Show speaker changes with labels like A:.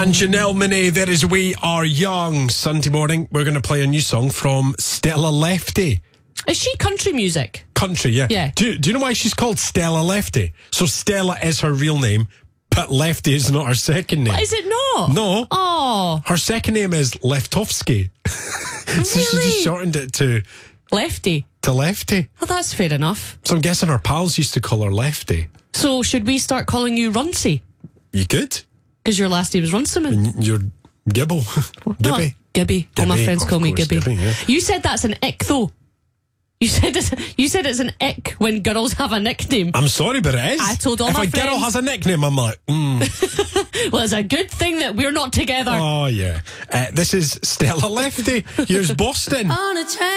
A: And Janelle Monáe, there is We Are Young. Sunday morning, we're going to play a new song from Stella Lefty.
B: Is she country music?
A: Country, yeah.
B: Yeah.
A: Do you know why she's called Stella Lefty? So Stella is her real name, but Lefty is not her second name.
B: Is it not?
A: No.
B: Oh.
A: Her second name is Leftovsky. So she just shortened it to
B: Lefty.
A: Lefty.
B: Well, that's fair enough.
A: So I'm guessing her pals used to call her Lefty.
B: So should we start calling you Runcie?
A: You could.
B: Because your last name is Runciman.
A: And you're Gibble. Gibby.
B: Gibby. All my
A: Gibby,
B: friends
A: of
B: call me
A: course,
B: Gibby.
A: Gibby, yeah.
B: You said that's an ick, though. You said it's an ick when girls have a nickname.
A: I'm sorry, but it is.
B: I told all
A: if
B: my
A: a girl
B: friends-
A: has a nickname, I'm like,
B: Well, it's a good thing that we're not together.
A: Oh, yeah. This is Stella Lefty. Here's Boston.
C: On a train.